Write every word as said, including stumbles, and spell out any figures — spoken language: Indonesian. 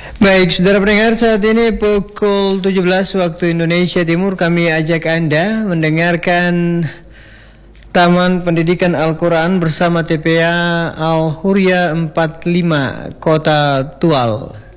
Baik, saudara pendengar, saat ini pukul tujuh belas waktu Indonesia Timur. Kami ajak Anda mendengarkan Taman Pendidikan Al-Quran bersama T P A Al-Huria empat puluh lima Kota Tual.